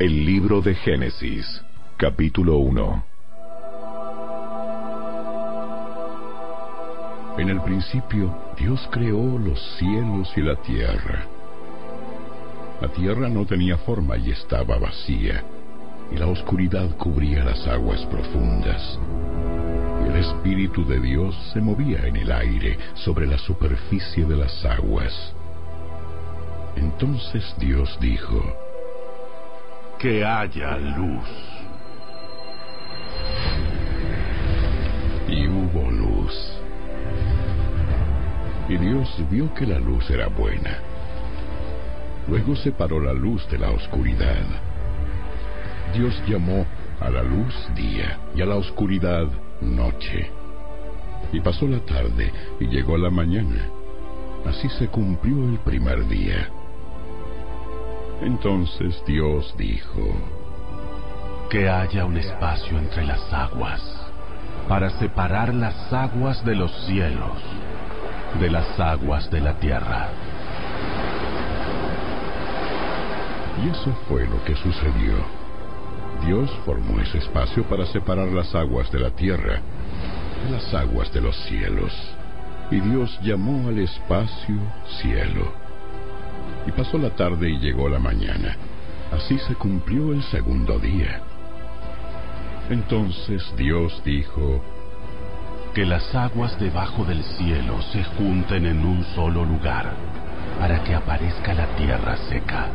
El libro de Génesis, capítulo 1. En el principio, Dios creó los cielos y la tierra. La tierra no tenía forma y estaba vacía, y la oscuridad cubría las aguas profundas. Y el Espíritu de Dios se movía en el aire sobre la superficie de las aguas. Entonces Dios dijo: que haya luz. Y hubo luz. Y Dios vio que la luz era buena. Luego separó la luz de la oscuridad. Dios llamó a la luz día y a la oscuridad noche. Y pasó la tarde y llegó la mañana. Así se cumplió el primer día. Entonces Dios dijo: que haya un espacio entre las aguas, para separar las aguas de los cielos de las aguas de la tierra. Y eso fue lo que sucedió. Dios formó ese espacio para separar las aguas de la tierra de las aguas de los cielos. Y Dios llamó al espacio cielo. Y pasó la tarde y llegó la mañana. Así se cumplió el segundo día. Entonces Dios dijo: que las aguas debajo del cielo se junten en un solo lugar, para que aparezca la tierra seca.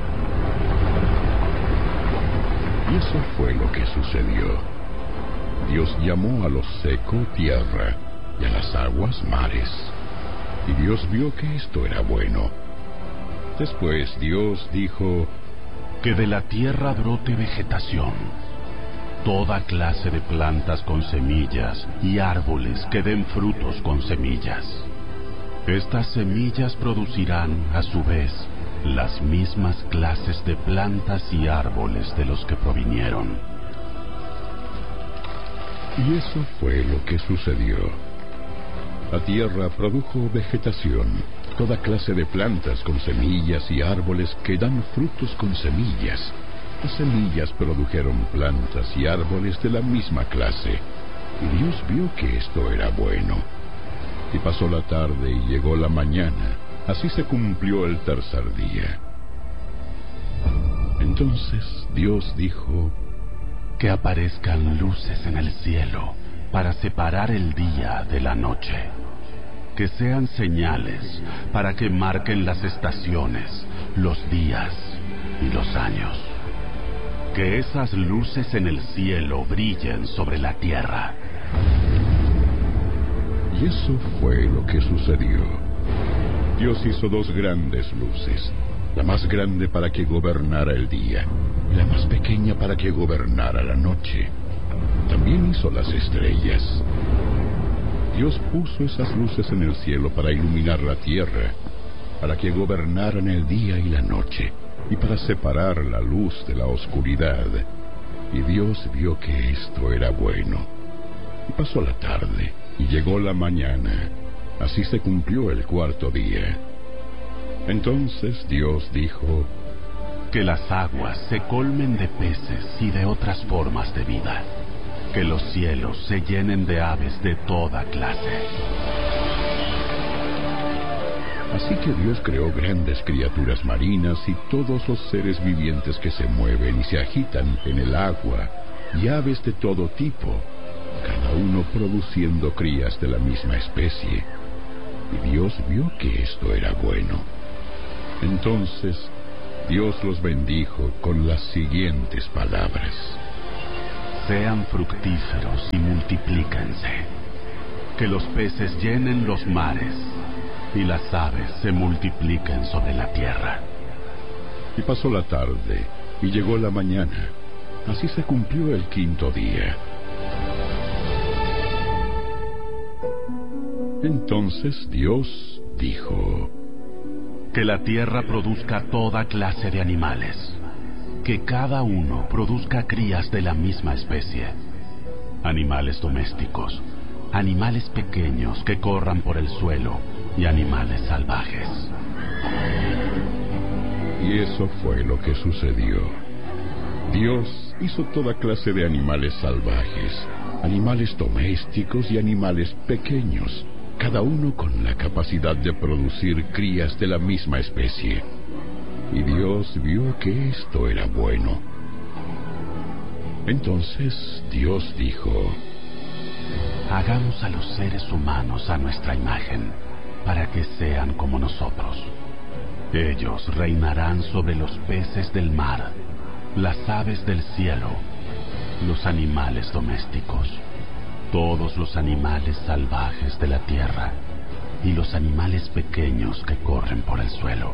Y eso fue lo que sucedió. Dios llamó a lo seco tierra y a las aguas mares. Y Dios vio que esto era bueno. Después Dios dijo: que de la tierra brote vegetación, toda clase de plantas con semillas y árboles que den frutos con semillas. Estas semillas producirán, a su vez, las mismas clases de plantas y árboles de los que provinieron. Y eso fue lo que sucedió. La tierra produjo vegetación, toda clase de plantas con semillas y árboles que dan frutos con semillas. Las semillas produjeron plantas y árboles de la misma clase. Y Dios vio que esto era bueno. Y pasó la tarde y llegó la mañana. Así se cumplió el tercer día. Entonces Dios dijo: que aparezcan luces en el cielo para separar el día de la noche. Que sean señales para que marquen las estaciones, los días y los años. Que esas luces en el cielo brillen sobre la tierra. Y eso fue lo que sucedió. Dios hizo dos grandes luces, la más grande para que gobernara el día, y la más pequeña para que gobernara la noche. También hizo las estrellas. Dios puso esas luces en el cielo para iluminar la tierra, para que gobernaran el día y la noche, y para separar la luz de la oscuridad. Y Dios vio que esto era bueno. Y pasó la tarde, y llegó la mañana. Así se cumplió el cuarto día. Entonces Dios dijo: que las aguas se colmen de peces y de otras formas de vida. Que los cielos se llenen de aves de toda clase. Así que Dios creó grandes criaturas marinas y todos los seres vivientes que se mueven y se agitan en el agua, y aves de todo tipo, cada uno produciendo crías de la misma especie. Y Dios vio que esto era bueno. Entonces Dios los bendijo con las siguientes palabras: sean fructíferos y multiplíquense. Que los peces llenen los mares y las aves se multipliquen sobre la tierra. Y pasó la tarde y llegó la mañana. Así se cumplió el quinto día. Entonces Dios dijo: que la tierra produzca toda clase de animales, que cada uno produzca crías de la misma especie, animales domésticos, animales pequeños que corran por el suelo y animales salvajes. Y eso fue lo que sucedió. Dios hizo toda clase de animales salvajes, animales domésticos y animales pequeños, cada uno con la capacidad de producir crías de la misma especie. Y Dios vio que esto era bueno. Entonces Dios dijo: hagamos a los seres humanos a nuestra imagen, para que sean como nosotros. Ellos reinarán sobre los peces del mar, las aves del cielo, los animales domésticos, todos los animales salvajes de la tierra y los animales pequeños que corren por el suelo.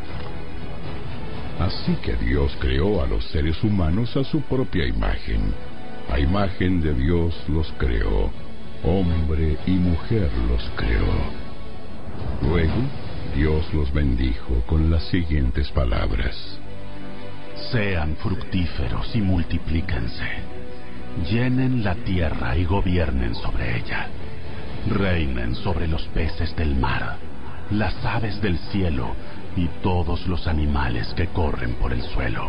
Así que Dios creó a los seres humanos a su propia imagen. A imagen de Dios los creó, hombre y mujer los creó. Luego, Dios los bendijo con las siguientes palabras: sean fructíferos y multiplíquense. Llenen la tierra y gobiernen sobre ella. Reinen sobre los peces del mar, las aves del cielo y todos los animales que corren por el suelo.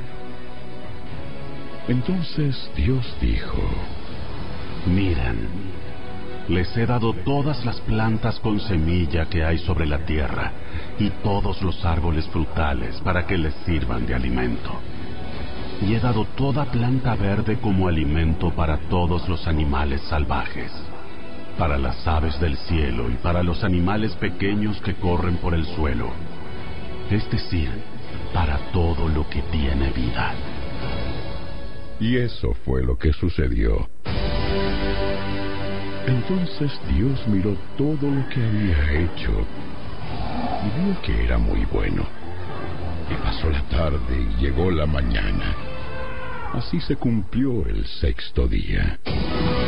Entonces Dios dijo: miren, les he dado todas las plantas con semilla que hay sobre la tierra y todos los árboles frutales para que les sirvan de alimento. Y he dado toda planta verde como alimento para todos los animales salvajes, para las aves del cielo y para los animales pequeños que corren por el suelo, es decir, para todo lo que tiene vida. Y eso fue lo que sucedió. Entonces Dios miró todo lo que había hecho y vio que era muy bueno. Y pasó la tarde y llegó la mañana. Así se cumplió el sexto día.